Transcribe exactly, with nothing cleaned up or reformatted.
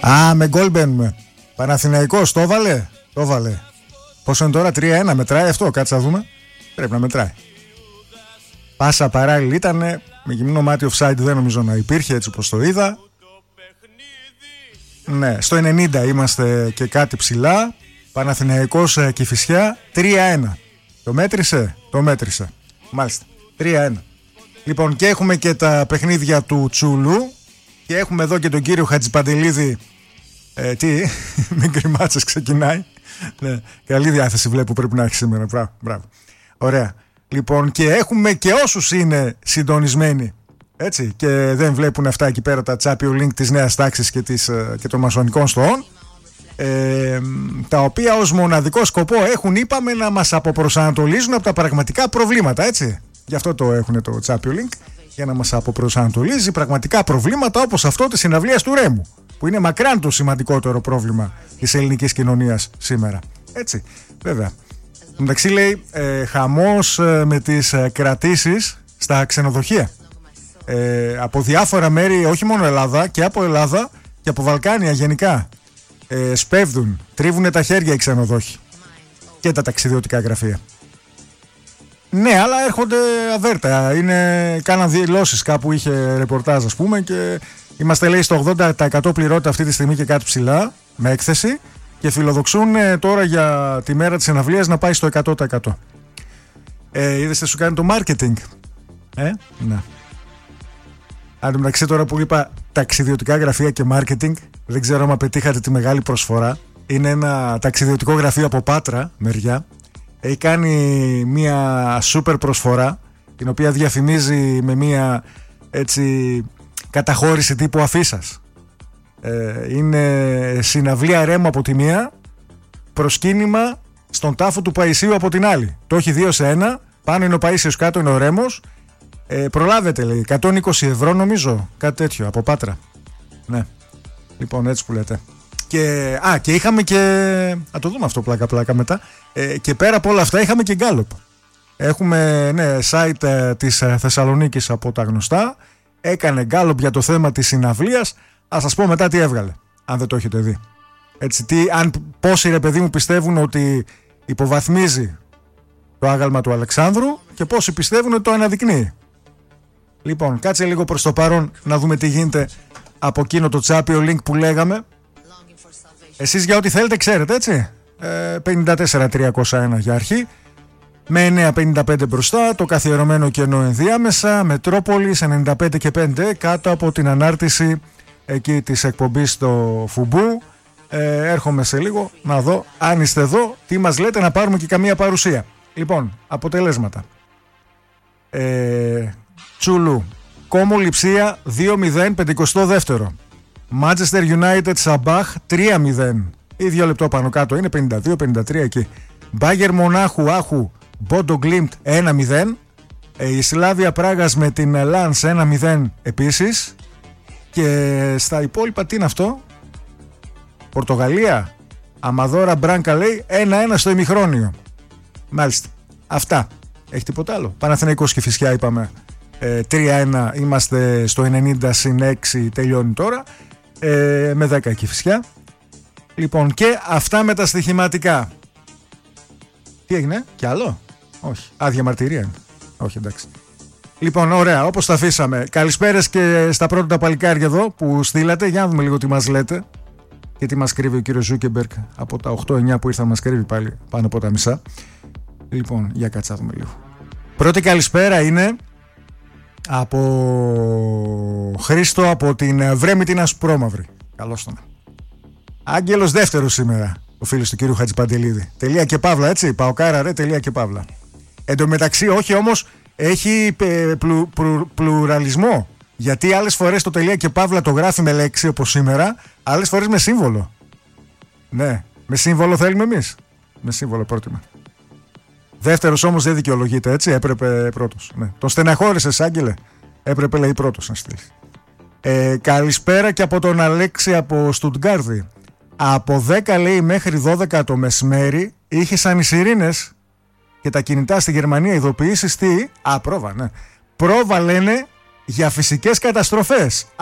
Α, με γκολ μπαίνουμε. Παναθηναϊκός, το βάλε. Το βάλε. Πόσο είναι τώρα, τρία ένα, μετράει αυτό, κάτσε να δούμε. Πρέπει να μετράει. Πάσα παράλληλη ήτανε, με γυμνό μάτι offside δεν νομίζω να υπήρχε, έτσι όπως το είδα. Ναι, στο ενενήντα είμαστε και κάτι ψηλά. Παναθηναϊκός Κηφισιά, τρία ένα. Το μέτρησε, το μέτρησε. Μάλιστα, τρία ένα. Λοιπόν, και έχουμε και τα παιχνίδια του Τσούλου. Και έχουμε εδώ και τον κύριο Χατζηπαντελίδη. Ε, τι, με γκριμάτσες ξεκινάει. Ναι, καλή διάθεση βλέπω πρέπει να έχει σήμερα. Μπράβο, μπράβο. Ωραία. Λοιπόν, και έχουμε και όσους είναι συντονισμένοι, έτσι, και δεν βλέπουν αυτά εκεί πέρα τα Champions Link της νέας τάξης και, της, και των μασονικών στοών, ε, τα οποία ως μοναδικό σκοπό έχουν, είπαμε, να μας αποπροσανατολίζουν από τα πραγματικά προβλήματα, έτσι. Γι' αυτό το έχουν το Champions Link, για να μας αποπροσανατολίζει πραγματικά προβλήματα όπως αυτό της συναυλίας του Ρέμου, που είναι μακράν το σημαντικότερο πρόβλημα της ελληνικής κοινωνίας σήμερα. Έτσι, βέβαια. Εντάξει, λέει, ε, χαμός ε, με τις ε, κρατήσεις στα ξενοδοχεία. Ε, από διάφορα μέρη, όχι μόνο Ελλάδα, και από Ελλάδα και από Βαλκάνια γενικά. Ε, σπέβδουν, τρίβουν τα χέρια οι ξενοδόχοι και τα ταξιδιωτικά γραφεία. Ναι, αλλά έρχονται αβέρτα. Είναι, κάναν δηλώσεις, κάπου είχε ρεπορτάζ, ας πούμε, και είμαστε, λέει, στο ογδόντα τοις εκατό πληρότητα αυτή τη στιγμή και κάτι ψηλά, με έκθεση, και φιλοδοξούν ε, τώρα για τη μέρα της συναυλίας να πάει στο εκατό τοις εκατό. Ε, είδες τι σου κάνει το marketing. Ε, ναι. Αν τω μεταξύ, τώρα που είπα ταξιδιωτικά γραφεία και marketing, δεν ξέρω αν πετύχατε τη μεγάλη προσφορά. Είναι ένα ταξιδιωτικό γραφείο από Πάτρα, μεριά. Έχει κάνει μια σούπερ προσφορά, την οποία διαφημίζει με μια, έτσι, καταχώρηση τύπου αφίσας. Ε, είναι συναυλία Ρέμου από τη μία, προσκύνημα στον τάφο του Παϊσίου από την άλλη. Το έχει δύο σε ένα. Πάνω είναι ο Παΐσιος, κάτω είναι ο Ρέμος. ε, Προλάβετε, λέει, εκατόν είκοσι ευρώ νομίζω, κάτι τέτοιο, από Πάτρα. Ναι, λοιπόν, έτσι που λέτε. Και, α, και είχαμε και, να το δούμε αυτό πλάκα πλάκα μετά, ε, και πέρα από όλα αυτά είχαμε και Γκάλοπ. Έχουμε, ναι, site ε, της ε, Θεσσαλονίκης από τα γνωστά. Έκανε Γκάλοπ για το θέμα της συναυλίας. Ας σας πω μετά τι έβγαλε, αν δεν το έχετε δει. Έτσι, τι, αν, πόσοι, ρε παιδί μου, πιστεύουν ότι υποβαθμίζει το άγαλμα του Αλεξάνδρου και πόσοι πιστεύουν ότι το αναδεικνύει. Λοιπόν, κάτσε λίγο προς το παρόν να δούμε τι γίνεται από εκείνο το Champions Link που λέγαμε. Εσείς για ό,τι θέλετε ξέρετε, έτσι. ε, πενήντα τέσσερα τριακόσια ένα για αρχή, με εννιά πενήντα πέντε μπροστά, το καθιερωμένο κενό ενδιάμεσα, Μετρόπολης ενενήντα πέντε και πέντε κάτω από την ανάρτηση εκεί της εκπομπής στο Φουμπού. ε, Έρχομαι σε λίγο να δω αν είστε εδώ, τι μας λέτε, να πάρουμε και καμία παρουσία. Λοιπόν, αποτελέσματα. ε, Τσούλου, Κόμο Λειψία δύο μηδέν, πενηκοστό δεύτερο. Manchester United Σαμπάχ τρία μηδέν. Ή δύο λεπτό πάνω κάτω είναι, πενήντα δύο πενήντα τρία εκεί. Μπάγερ Μονάχου Άχου Μπόντο Γκλίμπτ ένα μηδέν. ε, Η Σλάβια Πράγας με την Λανς ένα μηδέν επίσης. Και στα υπόλοιπα τι είναι αυτό? Πορτογαλία Αμαδόρα Μπράνκα, λέει, ένα ένα στο ημιχρόνιο. Μάλιστα, αυτά. Έχει τίποτα άλλο? Παναθηναϊκός Κηφισιά είπαμε, ε, τρία ένα, είμαστε στο ενενήντα συν έξι, τελειώνει τώρα, ε, με δέκα Κηφισιά. Λοιπόν, και αυτά με τα στοιχηματικά. Τι έγινε, κι άλλο? Όχι, άδεια μαρτυρία είναι. Όχι, εντάξει. Λοιπόν, ωραία, όπως τα αφήσαμε. Καλησπέρες και στα πρώτα τα παλικάρια εδώ που στείλατε. Για να δούμε λίγο τι μας λέτε και τι μας κρύβει ο κύριος Ζούκεμπεργκ από τα οκτώ εννιά που ήρθα, μας κρύβει πάλι πάνω από τα μισά. Λοιπόν, για κάτσα δούμε λίγο. Πρώτη καλησπέρα είναι από Χρήστο από την Βρέμη την Ασπρόμαυρη. Καλώς τον. Άγγελος δεύτερος σήμερα, ο φίλος του κύριου Χατζηπαντελίδη. Τελεία και παύλα, έτσι. Παοκάρα, ρε, τελεία και παύλα. Εν τω μεταξύ, όχι όμως, έχει πλου, πλου, πλουραλισμό. Γιατί άλλες φορές το τελεία και παύλα το γράφει με λέξη όπως σήμερα, άλλες φορές με σύμβολο. Ναι, με σύμβολο θέλουμε εμείς. Με σύμβολο πρότιμα. Δεύτερος όμως δεν δικαιολογείται, έτσι. Έπρεπε πρώτος. Ναι. Τον στεναχώρησες, Άγγελε. Έπρεπε, λέει, πρώτος να στείλεις. Ε, καλησπέρα και από τον Αλέξη από Στουτγκάρδη. Από δέκα, λέει, μέχρι δώδεκα το μεσημέρι είχαν οι σιρήνες και τα κινητά στη Γερμανία ειδοποιήσεις τι? Α, πρόβα, ναι. Πρόβα, λένε, για φυσικές καταστροφές.